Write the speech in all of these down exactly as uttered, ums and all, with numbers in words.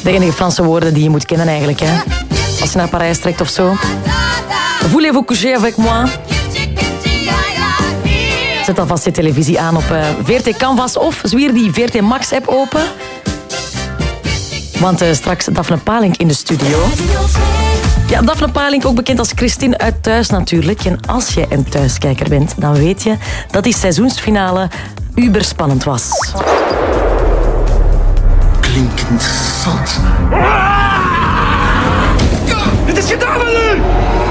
De enige Franse woorden die je moet kennen eigenlijk, hè. Als je naar Parijs trekt of zo. Voulez-vous coucher avec moi? Zet alvast je televisie aan op uh, V R T Canvas of zwier die V R T Max app open. Want uh, straks Daphne Palink in de studio. Ja, Daphne Palink, ook bekend als Christine uit Thuis natuurlijk. En als je een thuiskijker bent, dan weet je dat die seizoensfinale uberspannend was. Klinkend zot. Het is gedaan met u!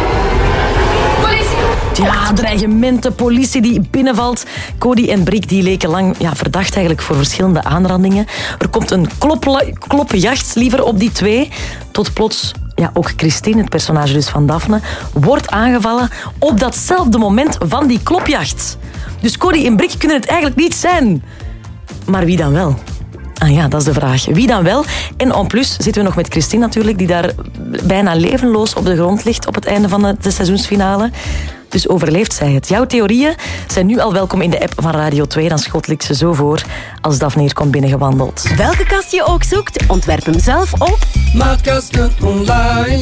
Ja, dreigementen, politie die binnenvalt. Cody en Brik die leken lang ja, verdacht eigenlijk voor verschillende aanrandingen. Er komt een klopla- kloppenjacht liever op die twee. Tot plots, ja, ook Christine, het personage dus van Daphne, wordt aangevallen op datzelfde moment van die klopjacht. Dus Cody en Brik kunnen het eigenlijk niet zijn. Maar wie dan wel? Ah ja, dat is de vraag. Wie dan wel? En en plus zitten we nog met Christine natuurlijk, die daar bijna levenloos op de grond ligt op het einde van de, de seizoensfinale. Dus overleeft zij het? Jouw theorieën zijn nu al welkom in de app van Radio twee. Dan schot ik ze zo voor als Daphne hier komt binnengewandeld. Welke kast je ook zoekt, ontwerp hem zelf op Maatkasten online.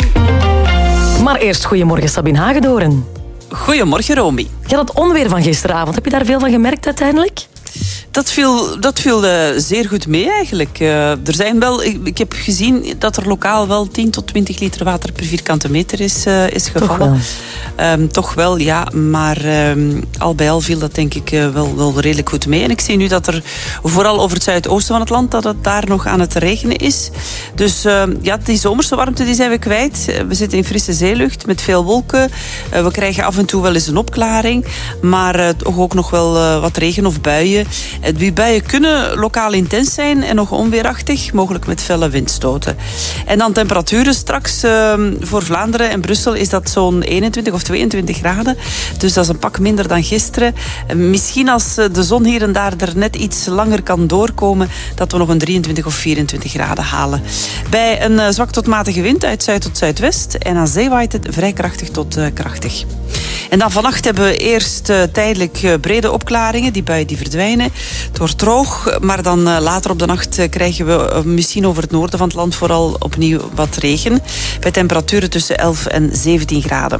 Maar eerst, goedemorgen Sabine Hagedoorn. Goedemorgen, Romy. Ja, dat onweer van gisteravond, heb je daar veel van gemerkt uiteindelijk? Dat viel, dat viel uh, zeer goed mee eigenlijk. Uh, er zijn wel, ik, ik heb gezien dat er lokaal wel tien tot twintig liter water per vierkante meter is, uh, is gevallen. Toch wel. Um, toch wel, ja. Maar um, al bij al viel dat denk ik uh, wel, wel redelijk goed mee. En ik zie nu dat er vooral over het zuidoosten van het land, dat het daar nog aan het regenen is. Dus uh, ja, die zomerse warmte die zijn we kwijt. Uh, we zitten in frisse zeelucht met veel wolken. Uh, we krijgen af en toe wel eens een opklaring. Maar uh, toch ook nog wel uh, wat regen of buien. Die buien kunnen lokaal intens zijn en nog onweerachtig, mogelijk met felle windstoten. En dan temperaturen straks uh, voor Vlaanderen en Brussel is dat zo'n eenentwintig of tweeëntwintig graden. Dus dat is een pak minder dan gisteren. Misschien als de zon hier en daar er net iets langer kan doorkomen, dat we nog een drieëntwintig of vierentwintig graden halen. Bij een uh, zwak tot matige wind uit zuid tot zuidwest en aan zee waait het vrij krachtig tot uh, krachtig. En dan vannacht hebben we eerst uh, tijdelijk uh, brede opklaringen. Die buien die verdwijnen. Het wordt droog, maar dan uh, later op de nacht uh, krijgen we uh, misschien over het noorden van het land vooral opnieuw wat regen. Bij temperaturen tussen elf en zeventien graden.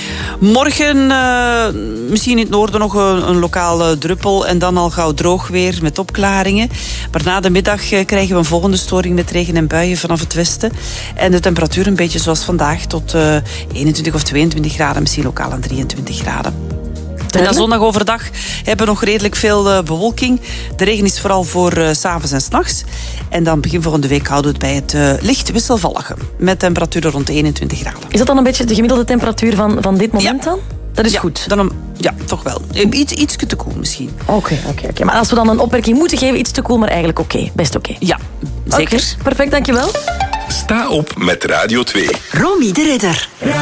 Morgen uh, misschien in het noorden nog een, een lokale druppel en dan al gauw droog weer met opklaringen. Maar na de middag uh, krijgen we een volgende storing met regen en buien vanaf het westen. En de temperatuur een beetje zoals vandaag tot uh, eenentwintig of tweeëntwintig graden, misschien lokaal aan drieëntwintig graden. En dan zondag overdag hebben we nog redelijk veel uh, bewolking. De regen is vooral voor uh, 's avonds en 's nachts. En dan begin volgende week houden we het bij het uh, licht wisselvallige. Met temperaturen rond eenentwintig graden. Is dat dan een beetje de gemiddelde temperatuur van, van dit moment ja. dan? Dat is ja, goed. Dan een, ja, toch wel. Iets, iets te koel misschien. Oké, okay, oké, okay, okay. Maar als we dan een opmerking moeten geven, iets te koel, maar eigenlijk oké. Okay. Best oké. Okay. Ja, zeker. Okay, perfect, dankjewel. Sta op met Radio twee. Romy de Ridder.